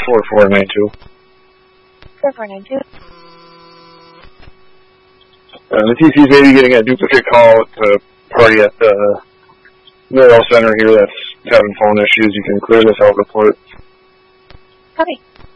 4492. 4492. The TC is maybe getting a duplicate call at the party at the Millwell Center here that's having phone issues. You can clear this out report. Copy.